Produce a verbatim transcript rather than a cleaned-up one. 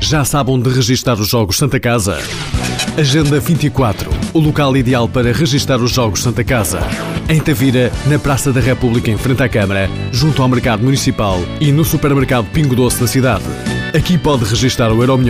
Já sabe onde registar os Jogos Santa Casa? Agenda vinte e quatro, o local ideal para registar os Jogos Santa Casa. Em Tavira, na Praça da República em frente à Câmara, junto ao Mercado Municipal e no supermercado Pingo Doce da cidade. Aqui pode registar o Euromilhões